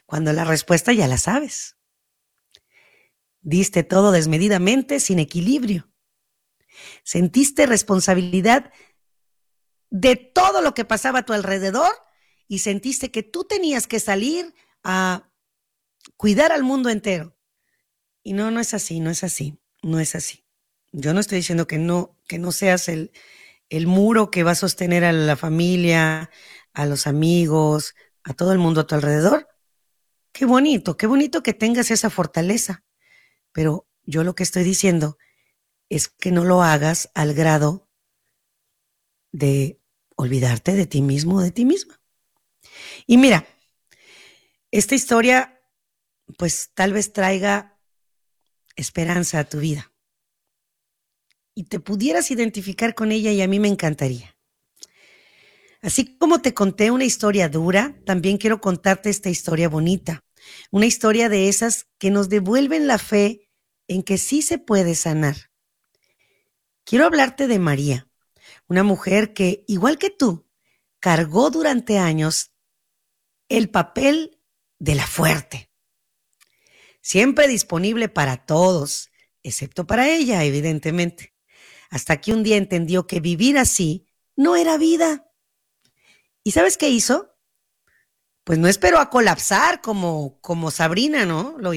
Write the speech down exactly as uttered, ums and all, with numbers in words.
cuando la respuesta ya la sabes. Diste todo desmedidamente, sin equilibrio. Sentiste responsabilidad de todo lo que pasaba a tu alrededor y sentiste que tú tenías que salir a cuidar al mundo entero. Y no, no es así, no es así, no es así. Yo no estoy diciendo que no, que no seas el, el muro que va a sostener a la familia, a los amigos, a todo el mundo a tu alrededor. Qué bonito, qué bonito que tengas esa fortaleza. Pero yo lo que estoy diciendo es que no lo hagas al grado de olvidarte de ti mismo o de ti misma. Y mira, esta historia pues tal vez traiga esperanza a tu vida. Y te pudieras identificar con ella y a mí me encantaría. Así como te conté una historia dura, también quiero contarte esta historia bonita. Una historia de esas que nos devuelven la fe en que sí se puede sanar. Quiero hablarte de María, una mujer que, igual que tú, cargó durante años el papel de la fuerte. Siempre disponible para todos, excepto para ella, evidentemente. Hasta que un día entendió que vivir así no era vida. ¿Y sabes qué hizo? Pues no esperó a colapsar como, como Sabrina, ¿no? Lo